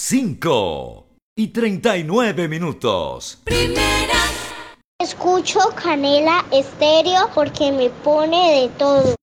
5:39. Escucho Canela Estéreo porque me pone de todo.